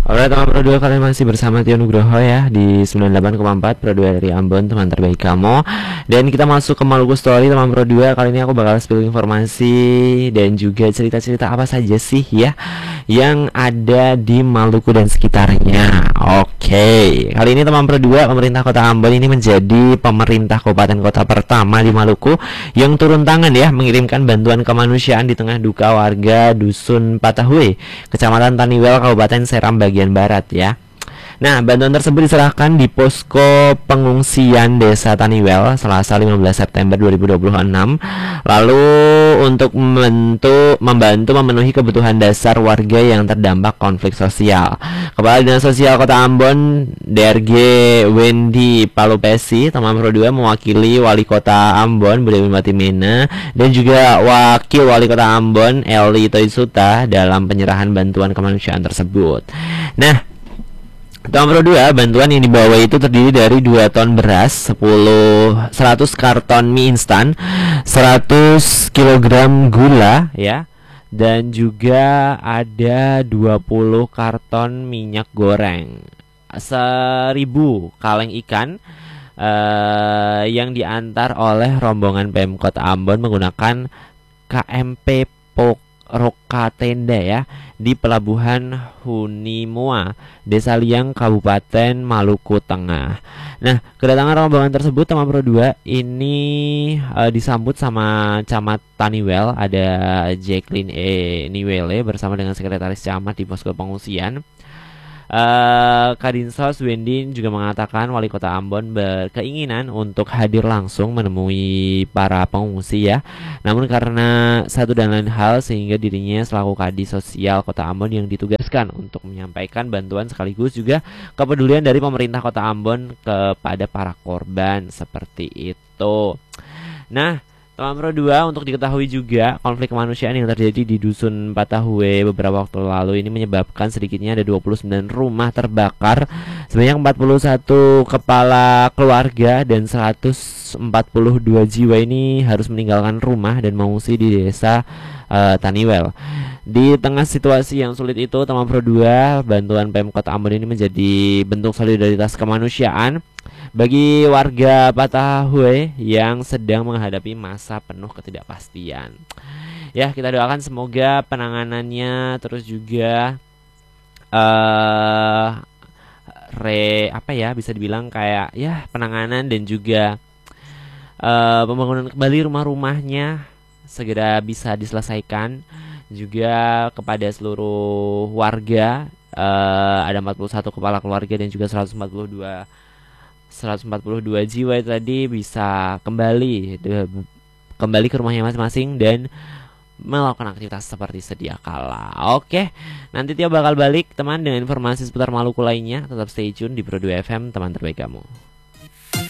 Oke teman Pro 2, kalian masih bersama Tio Nugroho ya di 98,4 Pro 2 dari Ambon, teman terbaik kamu. Dan kita masuk ke Maluku Story teman Pro 2. Kali ini aku bakal spill informasi dan juga cerita-cerita apa saja sih ya yang ada di Maluku dan sekitarnya. Oke, kali ini teman Pro 2, pemerintah Kota Ambon ini menjadi pemerintah kabupaten kota pertama di Maluku yang turun tangan ya mengirimkan bantuan kemanusiaan di tengah duka warga Dusun Patahwe, Kecamatan Taniwel, Kabupaten Seram bagian barat ya. Nah, bantuan tersebut diserahkan di posko pengungsian Desa Taniwel Selasa 15 September 2026. Lalu untuk membantu memenuhi kebutuhan dasar warga yang terdampak konflik sosial. Kepala Dinas Sosial Kota Ambon, DRG Wendy Palupesi, teman Pro 2 mewakili Wali Kota Ambon, Budi Matimena, dan juga Wakil Wali Kota Ambon, Eli Toisuta dalam penyerahan bantuan kemanusiaan tersebut. Nah, Teman Pro 2, bantuan yang dibawa itu terdiri dari 2 ton beras, 100 karton mie instan, 100 kilogram gula ya, dan juga ada 20 karton minyak goreng, 1000 kaleng ikan yang diantar oleh rombongan Pemkot Ambon menggunakan KMP Roka Tenda ya di Pelabuhan Hunimua, Desa Liang, Kabupaten Maluku Tengah. Nah, kedatangan rombongan tersebut teman Pro 2 ini disambut sama Camat Taniwel, ada Jacqueline Niwele bersama dengan sekretaris camat di posko pengungsian. Kadinsos Wendy juga mengatakan Wali Kota Ambon berkeinginan untuk hadir langsung menemui para pengungsi ya. Namun karena satu dan lain hal sehingga dirinya selaku Kadis Sosial Kota Ambon yang ditugaskan untuk menyampaikan bantuan sekaligus juga kepedulian dari pemerintah Kota Ambon kepada para korban seperti itu. Nah, teman Pro 2, untuk diketahui juga konflik kemanusiaan yang terjadi di Dusun Patahwe beberapa waktu lalu ini menyebabkan sedikitnya ada 29 rumah terbakar, sebanyak 41 kepala keluarga dan 142 jiwa ini harus meninggalkan rumah dan mengungsi di desa Taniwel. Di tengah situasi yang sulit itu, teman Pro 2, bantuan Pemkot Ambon ini menjadi bentuk solidaritas kemanusiaan bagi warga Patahwe yang sedang menghadapi masa penuh ketidakpastian. Ya, kita doakan semoga penanganannya terus juga bisa dibilang kayak ya penanganan dan juga pembangunan kembali rumah-rumahnya segera bisa diselesaikan. Juga kepada seluruh warga, ada 41 kepala keluarga dan juga 142 jiwa itu tadi bisa kembali ke rumahnya masing-masing dan melakukan aktivitas seperti sedia kala. Oke, nanti Tio bakal balik teman dengan informasi seputar Maluku lainnya. Tetap stay tune di Pro 2 FM, teman terbaik kamu.